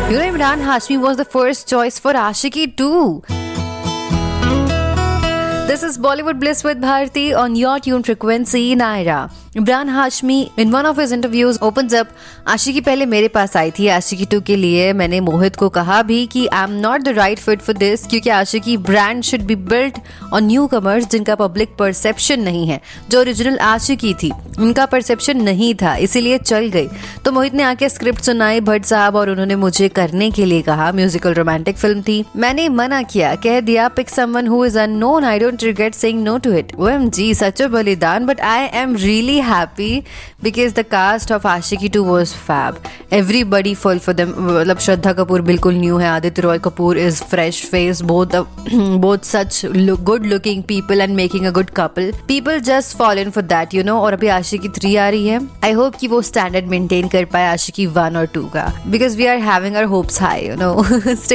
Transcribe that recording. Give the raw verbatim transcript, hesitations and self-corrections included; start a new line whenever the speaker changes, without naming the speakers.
You know, Imran Hashmi was the first choice for Aashiqui two. This is Bollywood Bliss with Bharti on your tune frequency, Naira. Imran Hashmi in one of his interviews opens up, आशिकी पहले मेरे पास आई थी आशिकी to के लिए. मैंने मोहित को कहा भी कि I am not the right fit for this, क्योंकि आशिकी brand should be built on new commerce जिनका पब्लिक परसेप्शन नहीं है. जो ओरिजिनल आशिकी थी उनका परसेप्शन नहीं था, इसीलिए चल गई. तो मोहित ने आके स्क्रिप्ट सुनाई भट्ट साहब और उन्होंने मुझे करने के लिए कहा. म्यूजिकल रोमांटिक फिल्म थी. मैंने मना किया, कह दिया pick someone who is unknown, I don't regret saying no to it. OMG, सच अ बलिदान. But I am really happy because the cast of Aashiqui two was fab. Everybody fell for them. मतलब श्रद्धा कपूर बिल्कुल new है, Aditya Roy Kapoor is fresh face, both both such good looking people and making a good couple. People just fall in for that, you know. और अभी आशिकी three आ रही है. I hope कि वो standard maintain कर पाए आशिकी वन और टू का, because we are having our hopes high, you know.